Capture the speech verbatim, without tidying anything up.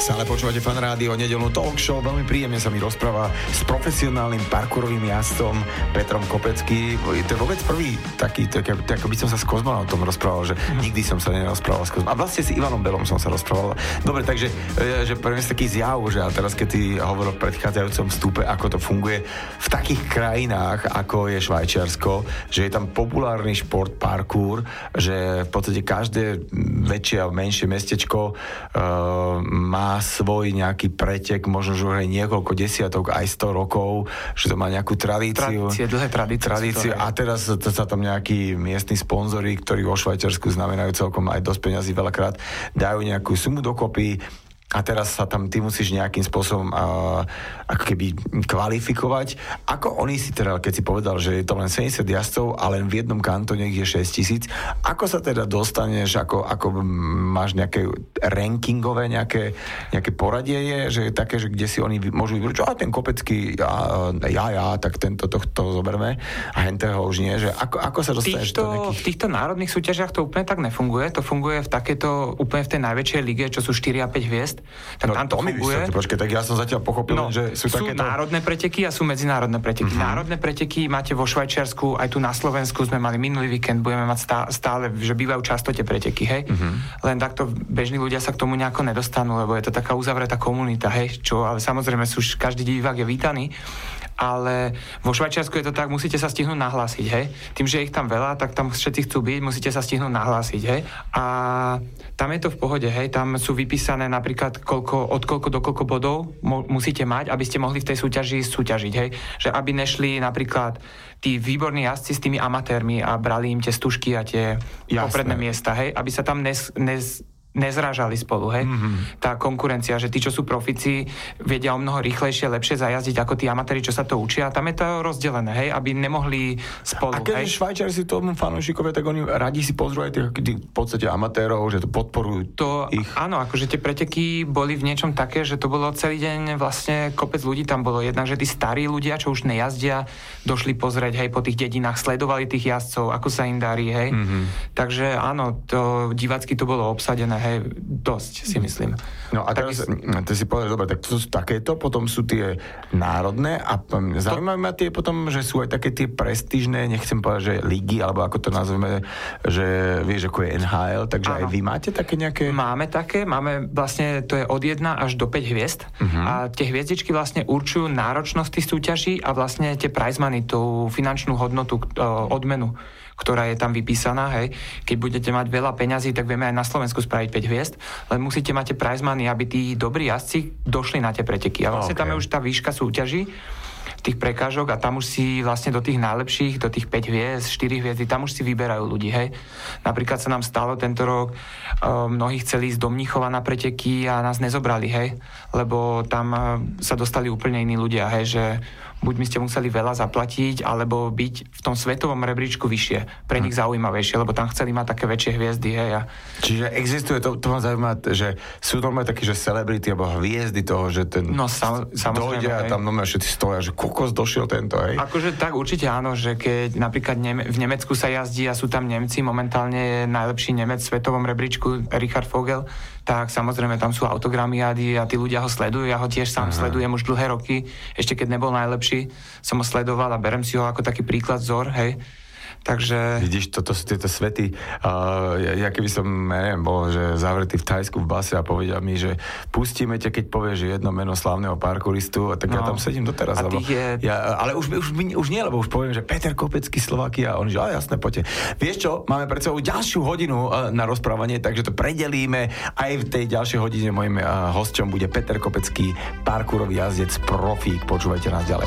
Stále počúvate Fan Rádio, nedeľnú talk show. Veľmi príjemne sa mi rozpráva s profesionálnym parkourovým jazdcom Petrom Kopecký. To je vôbec prvý taký, tak, tak by som sa s Kozmonautom rozprával, že nikdy som sa nerozprával s Kozmonautom. A vlastne s Ivanom Belom som sa rozprával. Dobre, takže že pre mňa taký zjav, že a teraz keď ty hovoril v predchádzajúcom vstupe, ako to funguje v takých krajinách, ako je Švajčiarsko, že je tam populárny šport parkour, že v podstate každé väčšie a menšie mestečko uh, má svoj nejaký pretek, možno že aj niekoľko desiatok, aj sto rokov, že to má nejakú tradíciu. Tradície, dlhé tradície. tradície a teraz to, sa tam nejakí miestni sponzori, ktorí vo Švajčiarsku znamenajú celkom aj dosť peňazí veľakrát, dajú nejakú sumu dokopy. A teraz sa tam ty musíš nejakým spôsobom uh, ako keby kvalifikovať. Ako oni si teda, keď si povedal, že je to len sedemdesiat jazdcov a len v jednom kantóne je šesť tisíc, ako sa teda dostaneš, ako, ako máš nejaké rankingové, nejaké, nejaké poradie je, že je také, že kde si oni môžu vybrať, čo a ten Kopecký, ja, ja, ja, tak tento, to, to zoberme a hentého už nie, že ako, ako sa dostaneš týchto, do nejakých... V týchto národných súťažiach to úplne tak nefunguje, to funguje v takéto, úplne v tej najväčšej lige, čo sú štyri a päť hviezd. Tak no, tam to, to funguje. Vysvetli, počkej, tak ja som zatiaľ pochopil, no, že sú, sú takéto... národné preteky a sú medzinárodné preteky. Uh-huh. Národné preteky máte vo Švajčiarsku, aj tu na Slovensku sme mali minulý víkend, budeme mať stále, stále že bývajú často tie preteky, hej. Uh-huh. Len takto bežní ľudia sa k tomu nejako nedostanú, lebo je to taká uzavretá komunita, hej, čo, ale samozrejme sú, každý divák je vítaný. Ale vo Švajčiarsku je to tak, musíte sa stihnúť nahlásiť, hej. Tým, že ich tam veľa, tak tam všetci chcú byť, musíte sa stihnúť nahlásiť, hej. A tam je to v pohode, hej, tam sú vypísané napríklad koľko, od koľko do koľko bodov mo- musíte mať, aby ste mohli v tej súťaži súťažiť, hej. Že aby nešli napríklad tí výborní jazdci s tými amatérmi a brali im tie stužky a tie Jasné. popredné miesta, hej, aby sa tam nes... nes nezrážali spolu, hej. Mm-hmm. Tá konkurencia, že tí, čo sú profici, vedia o mnoho rýchlejšie, lepšie zajazdiť ako tí amatéri, čo sa to učia. Tam je to rozdelené, hej, aby nemohli spolu, a keď hej. Švajčiari si tomu fanúšikovia, tak oni radi si pozrú aj tých, tých v podstate amatérov, že to podporujú to, ich. Áno, akože tie preteky boli v niečom také, že to bolo celý deň vlastne kopec ľudí tam bolo. Jednak, že tí starí ľudia, čo už nejazdia, došli pozrieť, hej, po tých dedinách, sledovali tých jazdcov, ako sa im darí, hej. Mm-hmm. Takže áno, to divácky to bolo obsadené, hej, dosť, si myslím. No a teraz, ty si povedal, dobre, tak to sú takéto, potom sú tie národné a zaujímavé ma tie potom, že sú aj také tie prestížne, nechcem povedať, že ligy, alebo ako to nazveme, že vieš, ako je en há el, takže áno. Aj vy máte také nejaké? Máme také, máme vlastne, to je od jedna až do päť hviezd uh-huh. a tie hviezdičky vlastne určujú náročnosť tých súťaží a vlastne tie prize money, tú finančnú hodnotu, odmenu, ktorá je tam vypísaná, hej. Keď budete mať veľa peňazí, tak vieme aj na Slovensku spraviť päť hviezd, len musíte mať tie prize money, aby tí dobrí jazdci došli na tie preteky. A vlastne okay. Tam je už tá výška súťaží, tých prekážok a tam už si vlastne do tých najlepších, do tých päť hviezd, štyri hviezdy, tam už si vyberajú ľudí, hej. Napríklad sa nám stalo tento rok, uh, mnohí chceli ísť do Mníchova na preteky a nás nezobrali, hej, lebo tam uh, sa dostali úplne iní ľudia, hej, že buď my ste museli veľa zaplatiť, alebo byť v tom svetovom rebríčku vyššie, pre nich zaujímavejšie, lebo tam chceli mať také väčšie hviezdy, hej. A... Čiže existuje, to, to ma zaujíma, že sú normálne také, že celebrity, alebo hviezdy toho, že ten no, sam, dojde a tam normálne všetci stoja, že kokos došiel tento, hej? Akože tak určite áno, že keď napríklad Neme- v Nemecku sa jazdí a sú tam Nemci, momentálne je najlepší Nemec v svetovom rebríčku Richard Vogel, tak samozrejme tam sú autogramiády a tí ľudia ho sledujú, ja ho tiež sám Aha. sledujem už dlhé roky, ešte keď nebol najlepší, som ho sledoval a berem si ho ako taký príklad, vzor, hej. Takže... Vidíš, toto sú tieto svety. Uh, ja, ja keby som, neviem, bol, že zavretý v Thajsku v base a povedal mi, že pustíme ťa, keď povieš jedno meno slávneho parkouristu, tak no. Ja tam sedím doteraz. Lebo je... ja, ale už, už, už nie, lebo už poviem, že Peter Kopecký, Slovakia. A oni, že a jasné, poďte. Vieš čo, máme pred sebou ďalšiu hodinu uh, na rozprávanie, takže to predelíme. Aj v tej ďalšej hodine mojím uh, hosťom bude Peter Kopecký, parkourový jazdec, profík. Počúvajte nás ďalej.